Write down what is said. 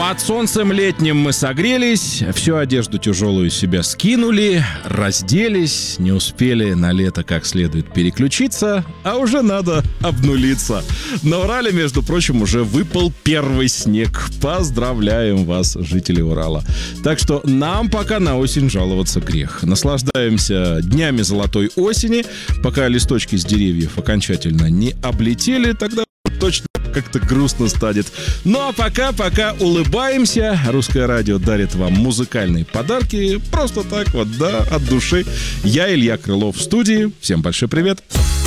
Под солнцем летним мы согрелись, всю одежду тяжелую себя скинули, разделись, не успели на лето как следует переключиться, а уже надо обнулиться. На Урале, между прочим, уже выпал первый снег. Поздравляем вас, жители Урала. Так что нам пока на осень жаловаться грех. Наслаждаемся днями золотой осени, пока листочки с деревьев окончательно не облетели, тогда точно как-то грустно станет. Ну а пока улыбаемся. Русское радио дарит вам музыкальные подарки. Просто так вот, да, от души. Я Илья Крылов в студии. Всем большой привет.